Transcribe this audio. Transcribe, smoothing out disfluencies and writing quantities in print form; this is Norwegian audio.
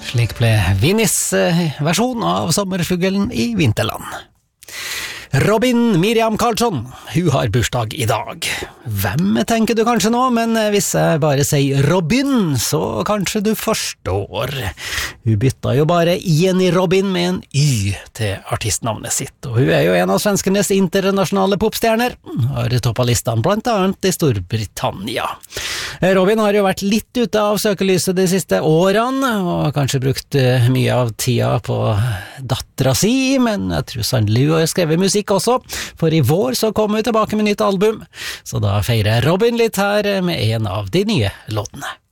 Slik ble Vinnis versjon av Sommerfuglen i Vinterland. Robin Miriam Karlsson, hun har bursdag i dag. Hvem tenker du kanskje nå, men hvis jeg bare sier Robin, så kanskje du forstår. Hun bytta jo bare i-en i Robin med en y til artistnavnet sitt, og hun er jo en av svenskenes internasjonale popstjerner, har toppet listene blant annet i Storbritannia. Robin har jo vært litt ute av søkelyset de siste årene, og har kanskje brukt mye av tida på dattera si, men jeg tror sannelig hun har skrevet musikk også, for i vår så kom hun tilbake med nytt album, så da feirer Robin litt her med en av de nye låtene.